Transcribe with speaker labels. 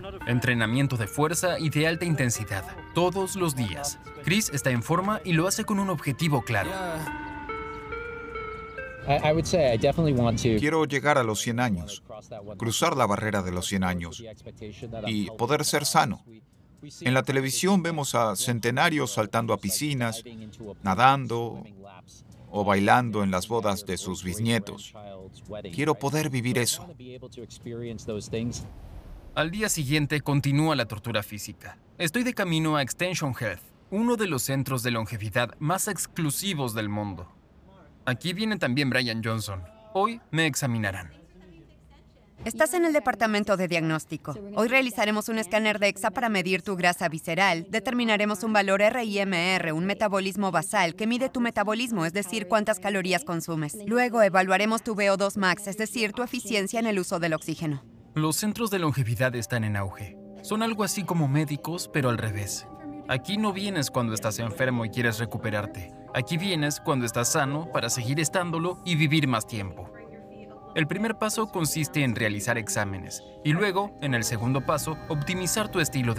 Speaker 1: Entrenamiento de fuerza y de alta intensidad, todos los días. Chris está en forma y lo hace con un objetivo claro.
Speaker 2: Quiero llegar a los 100 años, cruzar la barrera de los 100 años y poder ser sano. En la televisión vemos a centenarios saltando a piscinas, nadando o bailando en las bodas de sus bisnietos. Quiero poder vivir eso.
Speaker 1: Al día siguiente continúa la tortura física. Estoy de camino a Extension Health, uno de los centros de longevidad más exclusivos del mundo. Aquí viene también Brian Johnson. Hoy me examinarán.
Speaker 3: Estás en el departamento de diagnóstico. Hoy realizaremos un escáner de DEXA para medir tu grasa visceral. Determinaremos un valor RIMR, un metabolismo basal, que mide tu metabolismo, es decir, cuántas calorías consumes. Luego evaluaremos tu VO2 max, es decir, tu eficiencia en el uso del oxígeno.
Speaker 1: Los centros de longevidad están en auge. Son algo así como médicos, pero al revés. Aquí no vienes cuando estás enfermo y quieres recuperarte. Aquí vienes cuando estás sano para seguir estándolo y vivir más tiempo. El primer paso consiste en realizar exámenes y luego, en el segundo paso, optimizar tu estilo de